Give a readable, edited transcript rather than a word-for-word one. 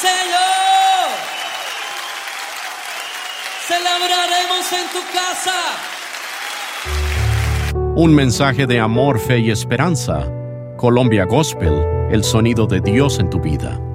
Señor. Celebraremos en tu casa. Un mensaje de amor, fe y esperanza. Colombia Gospel, el sonido de Dios en tu vida.